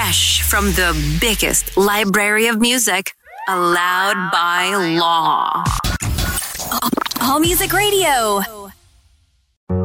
fresh from the biggest library of music, allowed by law. All Music Radio.